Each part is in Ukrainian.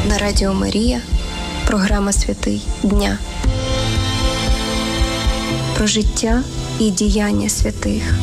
На Радіо Марія програма «Святий дня». Про життя і діяння святих.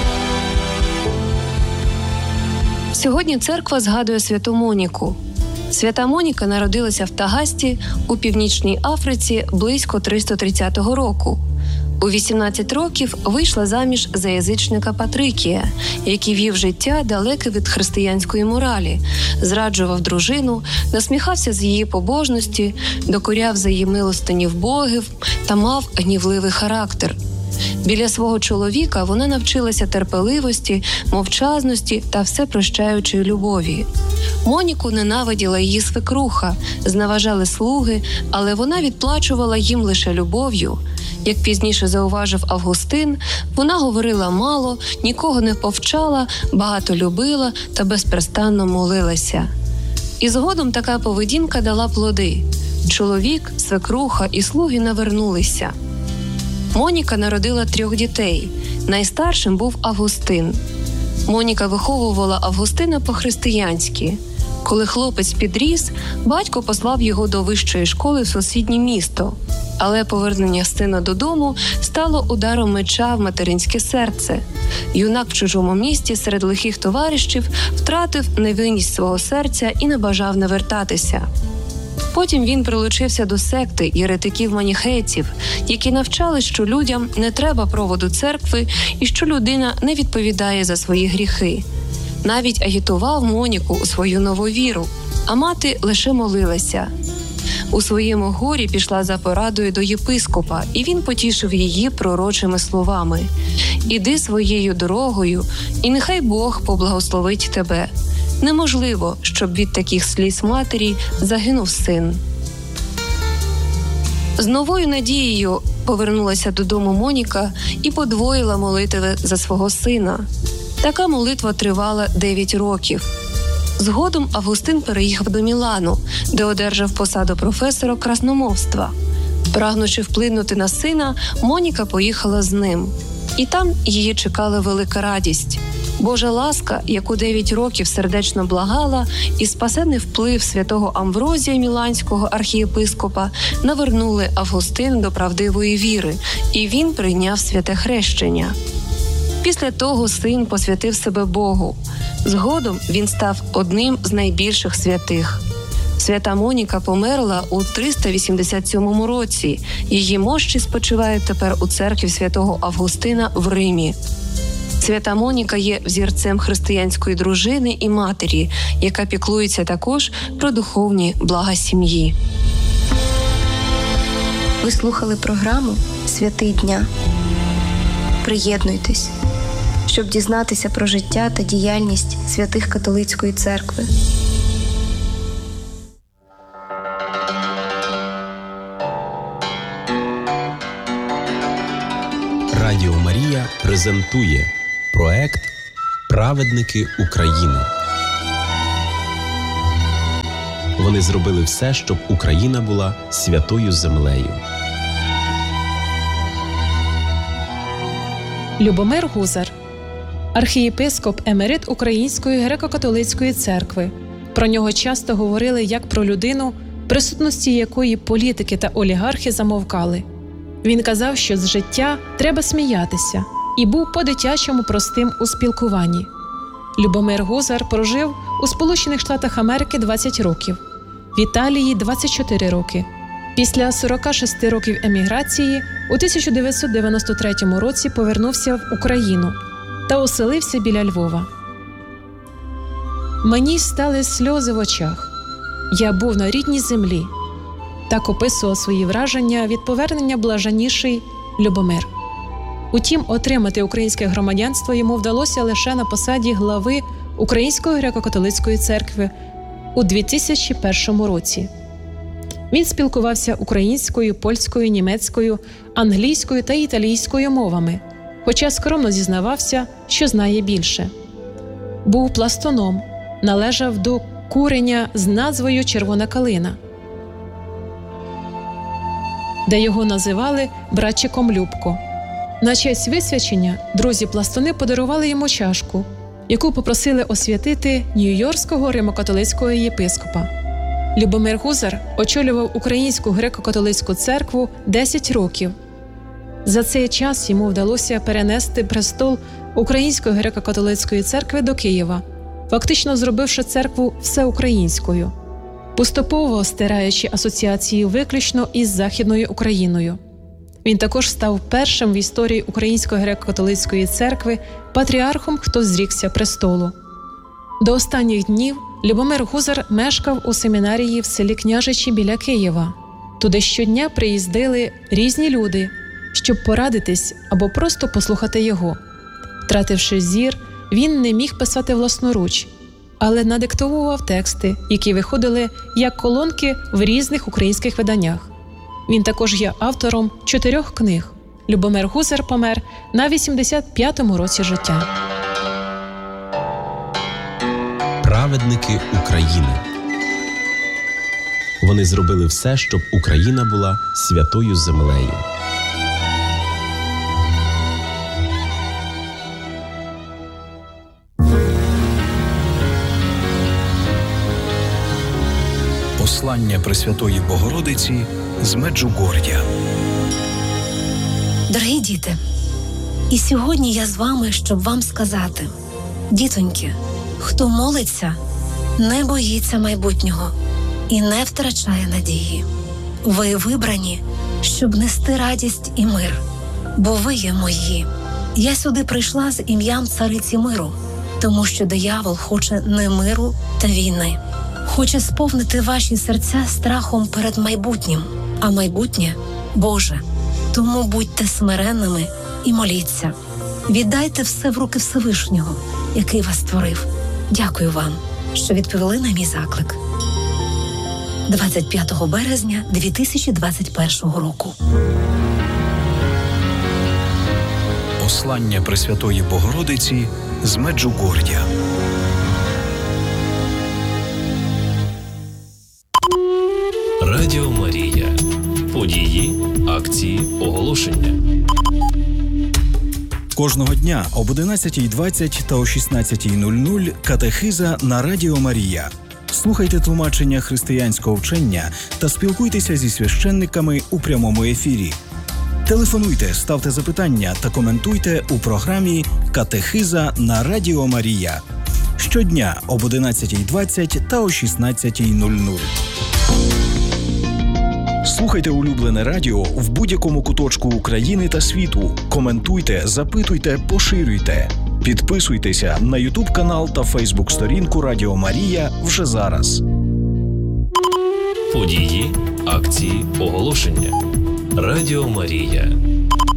Сьогодні церква згадує святу Моніку. Свята Моніка народилася в Тагасті у Північній Африці близько 330 року. У 18 років вийшла заміж за язичника Патрикія, який вів життя далеке від християнської моралі, зраджував дружину, насміхався з її побожності, докоряв за її милостинів богів та мав гнівливий характер. Біля свого чоловіка вона навчилася терпеливості, мовчазності та всепрощаючої любові. Моніку ненавиділа її свекруха, зневажали слуги, але вона відплачувала їм лише любов'ю. Як пізніше зауважив Августин, вона говорила мало, нікого не повчала, багато любила та безперестанно молилася. І згодом така поведінка дала плоди. Чоловік, свекруха і слуги навернулися. Моніка народила 3 дітей. Найстаршим був Августин. Моніка виховувала Августина по-християнськи. Коли хлопець підріс, батько послав його до вищої школи в сусіднє місто. Але повернення сина додому стало ударом меча в материнське серце. Юнак в чужому місті серед лихих товаришів втратив невинність свого серця і не бажав навертатися. Потім він прилучився до секти єретиків-маніхейців, які навчали, що людям не треба проводу церкви і що людина не відповідає за свої гріхи. Навіть агітував Моніку у свою нову віру, а мати лише молилася. У своєму горі пішла за порадою до єпископа, і він потішив її пророчими словами: «Іди своєю дорогою, і нехай Бог поблагословить тебе. Неможливо, щоб від таких сліз матері загинув син». З новою надією повернулася додому Моніка і подвоїла молитви за свого сина. Така молитва тривала 9 років. Згодом Августин переїхав до Мілану, де одержав посаду професора красномовства. Прагнучи вплинути на сина, Моніка поїхала з ним. І там її чекала велика радість. Божа ласка, яку 9 років сердечно благала, і спасенний вплив святого Амврозія Міланського архієпископа навернули Августин до правдивої віри, і він прийняв святе хрещення. Після того син посвятив себе Богу. Згодом він став одним з найбільших святих. Свята Моніка померла у 387 році. Її мощі спочивають тепер у церкві святого Августина в Римі. Свята Моніка є взірцем християнської дружини і матері, яка піклується також про духовні блага сім'ї. Ви слухали програму «Святий дня». Приєднуйтесь, щоб дізнатися про життя та діяльність святих католицької церкви. Радіо Марія презентує проект «Праведники України». Вони зробили все, щоб Україна була святою землею. Любомир Гузар, архієпископ емерит Української греко-католицької церкви. Про нього часто говорили як про людину, присутності якої політики та олігархи замовкали. Він казав, що з життя треба сміятися, і був по-дитячому простим у спілкуванні. Любомир Гузар прожив у Сполучених Штатах Америки 20 років, в Італії – 24 роки. Після 46 років еміграції у 1993 році повернувся в Україну та оселився біля Львова. «Мені стали сльози в очах. Я був на рідній землі». Так описував свої враження від повернення блаженніший Любомир. Утім, отримати українське громадянство йому вдалося лише на посаді глави Української греко-католицької церкви у 2001 році. Він спілкувався українською, польською, німецькою, англійською та італійською мовами, хоча скромно зізнавався, що знає більше. Був пластуном, належав до куреня з назвою «Червона калина», де його називали братчиком Любко. На честь висвячення друзі-пластуни подарували йому чашку, яку попросили освятити нью-йоркського римокатолицького єпископа. Любомир Гузар очолював Українську греко-католицьку церкву 10 років. За цей час йому вдалося перенести престол Української греко-католицької церкви до Києва, фактично зробивши церкву всеукраїнською, поступово стираючи асоціації виключно із Західною Україною. Він також став першим в історії Української греко-католицької церкви патріархом, хто зрікся престолу. До останніх днів Любомир Гузар мешкав у семінарії в селі Княжичі біля Києва. Туди щодня приїздили різні люди, щоб порадитись або просто послухати його. Втративши зір, він не міг писати власноруч, але надиктовував тексти, які виходили як колонки в різних українських виданнях. Він також є автором 4 книг. Любомир Гузар помер на 85-му році життя. Праведники України. Вони зробили все, щоб Україна була святою землею. Послання Пресвятої Богородиці з Меджугор'я. Дорогі діти, і сьогодні я з вами, щоб вам сказати: дітоньки, хто молиться, не боїться майбутнього і не втрачає надії. Ви вибрані, щоб нести радість і мир, бо ви є мої. Я сюди прийшла з ім'ям цариці миру, тому що диявол хоче не миру та війни. Хоче сповнити ваші серця страхом перед майбутнім, а майбутнє – Боже. Тому будьте смиренними і моліться. Віддайте все в руки Всевишнього, який вас створив. Дякую вам, що відповіли на мій заклик. 25 березня 2021 року. Послання Пресвятої Богородиці з Меджугор'я. Радіо Марія. Події, акції, оголошення. Кожного дня об 11:20 та о 16:00 катехиза на Радіо Марія. Слухайте тлумачення християнського вчення та спілкуйтеся зі священниками у прямому ефірі. Телефонуйте, ставте запитання та коментуйте у програмі «Катехиза на Радіо Марія». Щодня об 11:20 та о 16:00. Слухайте улюблене радіо в будь-якому куточку України та світу. Коментуйте, запитуйте, поширюйте. Підписуйтеся на YouTube-канал та Facebook-сторінку Радіо Марія вже зараз. Події, акції, оголошення. Радіо Марія.